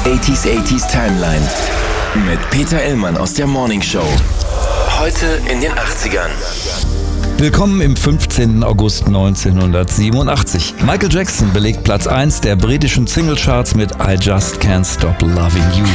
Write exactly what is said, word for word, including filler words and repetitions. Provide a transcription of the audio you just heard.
achtziger achtziger Timeline mit Peter Illmann aus der Morning Show. Heute in den achtzigern. Willkommen im fünfzehnten August neunzehnhundertsiebenundachtzig. Michael Jackson belegt Platz eins der britischen Singlecharts mit I Just Can't Stop Loving You.